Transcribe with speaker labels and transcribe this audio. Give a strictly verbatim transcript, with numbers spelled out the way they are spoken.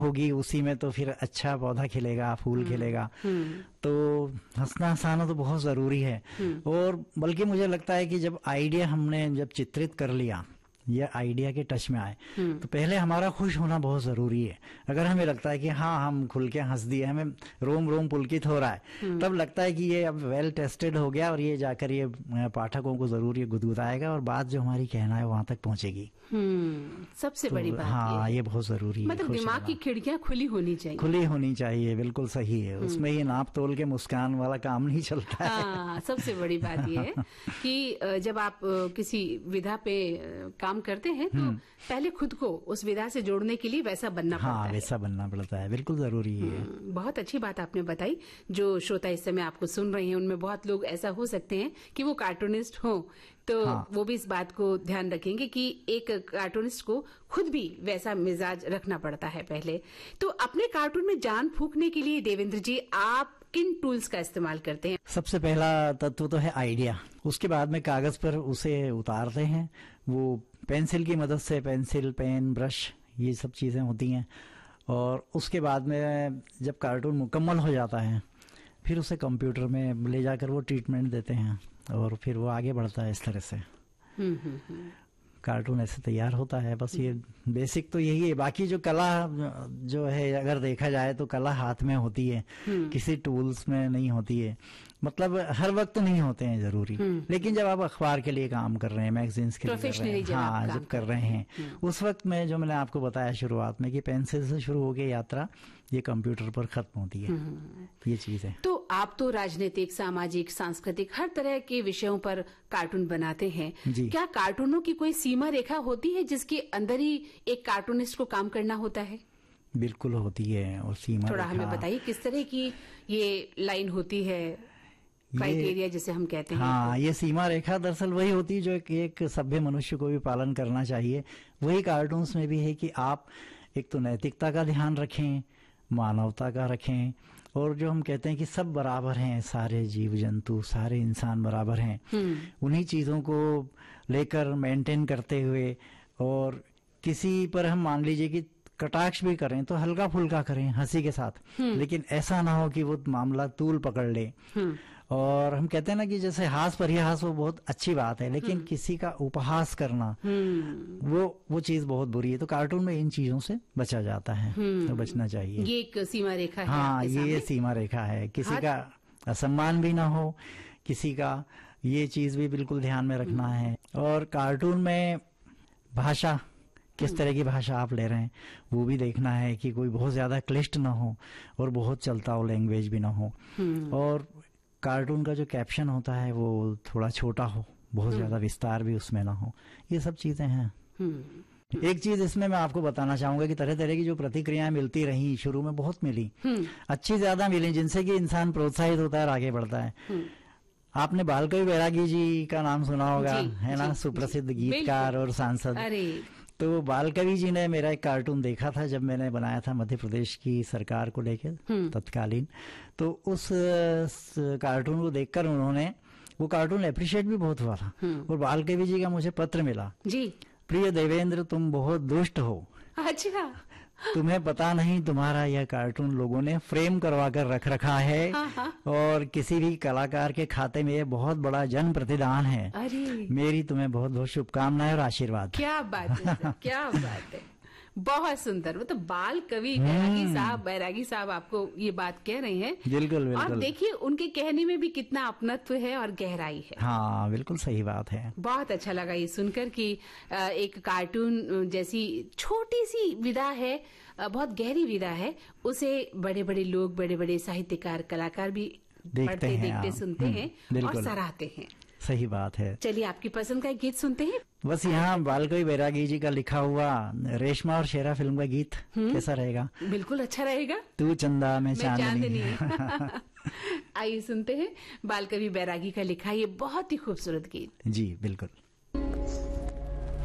Speaker 1: होगी उसी में तो फिर अच्छा पौधा खिलेगा, फूल खिलेगा। तो हंसना हंसाना तो बहुत जरूरी है। और बल्कि मुझे लगता है कि जब आइडिया हमने जब चित्रित कर लिया, ये आइडिया के टच में आए, तो पहले हमारा खुश होना बहुत जरूरी है। अगर हमें लगता है कि हाँ हम खुल के हंस दिए, हमें रोम रोम पुलकित हो रहा है, तब लगता है कि ये अब वेल टेस्टेड हो गया और ये जाकर ये पाठकों को जरूर ये गुदगुदाएगा और बात जो हमारी कहना है वहां तक पहुंचेगी।
Speaker 2: हम्म सबसे तो, बड़ी बात
Speaker 1: हाँ ये, ये बहुत जरूरी है।
Speaker 2: मतलब दिमाग की खिड़कियां खुली होनी चाहिए।
Speaker 1: खुली होनी चाहिए, बिल्कुल सही है। उसमें ये नाप तोल के मुस्कान वाला काम नहीं चलता है।
Speaker 2: हाँ, सबसे बड़ी बात ये है कि जब आप किसी विधा पे काम करते हैं तो पहले खुद को उस विधा से जोड़ने के लिए वैसा बनना
Speaker 1: हाँ,
Speaker 2: पड़ता है।
Speaker 1: वैसा बनना पड़ता है, बिल्कुल जरूरी है।
Speaker 2: बहुत अच्छी बात आपने बताई। जो श्रोता इस समय आपको सुन रहे हैं उनमें बहुत लोग ऐसा हो सकते हैं कि वो कार्टूनिस्ट हो, तो हाँ। वो भी इस बात को ध्यान रखेंगे कि एक कार्टूनिस्ट को खुद भी वैसा मिजाज रखना पड़ता है पहले। तो अपने कार्टून में जान फूंकने के लिए देवेंद्र जी आप किन टूल्स का इस्तेमाल करते हैं?
Speaker 1: सबसे पहला तत्व तो है आइडिया, उसके बाद में कागज पर उसे उतारते हैं। वो पेंसिल की मदद से, पेंसिल, पेन, ब्रश, ये सब चीजें होती हैं। और उसके बाद में जब कार्टून मुकम्मल हो जाता है फिर उसे कंप्यूटर में ले जाकर वो ट्रीटमेंट देते हैं और फिर वो आगे बढ़ता है इस तरह से। कार्टून ऐसे तैयार होता है। बस ये बेसिक तो यही है। बाकी जो कला जो है अगर देखा जाए तो कला हाथ में होती है, किसी टूल्स में नहीं होती है। मतलब हर वक्त नहीं होते हैं जरूरी, लेकिन जब आप अखबार के लिए काम कर रहे हैं, मैगजीन्स के लिए कर रहे हैं, हाँ जब कर रहे हैं उस वक्त में जो मैंने आपको बताया शुरुआत में कि पेंसिल से शुरू होकर यात्रा ये कंप्यूटर पर खत्म होती है, ये चीज है।
Speaker 2: तो आप तो राजनीतिक, सामाजिक, सांस्कृतिक हर तरह के विषयों पर कार्टून बनाते हैं। क्या कार्टूनों की कोई सीमा रेखा होती है जिसके अंदर ही एक कार्टूनिस्ट को काम करना होता है?
Speaker 1: बिल्कुल होती है। और सीमा
Speaker 2: थोड़ा हमें बताइए किस तरह की ये लाइन होती है, क्राइटेरिया जिसे हम कहते हैं।
Speaker 1: हाँ, ये सीमा रेखा दरअसल वही होती है जो एक, एक सभ्य मनुष्य को भी पालन करना चाहिए। वही कार्टून्स में भी है कि आप एक तो नैतिकता का ध्यान रखें, मानवता का रखें, और जो हम कहते हैं कि सब बराबर हैं, सारे जीव जंतु, सारे इंसान बराबर हैं, उन्हीं चीजों को लेकर मेंटेन करते हुए, और किसी पर हम मान लीजिए कि कटाक्ष भी करें तो हल्का फुल्का करें, हंसी के साथ, लेकिन ऐसा ना हो कि वो मामला तूल पकड़ ले। और हम कहते हैं ना कि जैसे हास परिहास वो बहुत अच्छी बात है, लेकिन किसी का उपहास करना वो वो चीज बहुत बुरी है। तो कार्टून में इन चीजों से बचा जाता है, तो बचना चाहिए।
Speaker 2: ये एक सीमा रेखा है।
Speaker 1: हाँ, ये सीमा रेखा है। किसी का असम्मान भी ना हो, किसी का, ये चीज भी बिल्कुल ध्यान में रखना है। और कार्टून में भाषा, किस तरह की भाषा आप ले रहे हैं वो भी देखना है कि कोई बहुत ज्यादा क्लिष्ट ना हो और बहुत चलता हो लैंग्वेज भी ना हो। और कार्टून का जो कैप्शन होता है वो थोड़ा छोटा हो, बहुत ज्यादा विस्तार भी उसमें ना हो। ये सब चीजें हैं। एक चीज इसमें मैं आपको बताना चाहूंगा कि तरह तरह की जो प्रतिक्रियाएं मिलती रही, शुरू में बहुत मिली, अच्छी ज्यादा मिली, जिनसे कि इंसान प्रोत्साहित होता है और आगे बढ़ता है। आपने बालकवि बैरागी जी का नाम सुना होगा, है ना, सुप्रसिद्ध गीतकार और सांसद। तो बालकवि जी ने मेरा एक कार्टून देखा था जब मैंने बनाया था मध्य प्रदेश की सरकार को लेकर तत्कालीन। तो उस कार्टून को देखकर उन्होंने, वो कार्टून अप्रिशिएट भी बहुत हुआ था। और बालकवि जी का मुझे पत्र मिला, जी प्रिय देवेंद्र तुम बहुत दुष्ट हो। अच्छा, तुम्हें पता नहीं तुम्हारा यह कार्टून लोगों ने फ्रेम करवा कर रख रखा है। हाँ हाँ। और किसी भी कलाकार के खाते में ये बहुत बड़ा जन प्रतिदान है। अरे मेरी तुम्हें बहुत बहुत शुभकामनाएं और आशीर्वाद।
Speaker 2: क्या बात है, क्या बात है, बहुत सुंदर। वो तो बाल कवि बैरागी साहब बैरागी साहब आपको ये बात कह रहे हैं।
Speaker 1: बिल्कुल बिल्कुल।
Speaker 2: और देखिए उनके कहने में भी कितना अपनत्व है और गहराई है।
Speaker 1: हाँ बिल्कुल सही बात है।
Speaker 2: बहुत अच्छा लगा ये सुनकर कि एक कार्टून जैसी छोटी सी विधा है, बहुत गहरी विधा है, उसे बड़े बड़े लोग, बड़े बड़े साहित्यकार, कलाकार भी पढ़ते, देखते, सुनते हैं और सराहते हैं।
Speaker 1: सही बात है।
Speaker 2: चलिए आपकी पसंद का एक गीत सुनते हैं।
Speaker 1: बस यहाँ बालकवि बैरागी जी का लिखा हुआ रेशमा और शेरा फिल्म का गीत कैसा रहेगा?
Speaker 2: बिल्कुल अच्छा रहेगा।
Speaker 1: तू चंदा मैं चांदनी।
Speaker 2: आइए सुनते हैं बालकवि बैरागी का लिखा ये बहुत ही खूबसूरत गीत।
Speaker 1: जी बिल्कुल।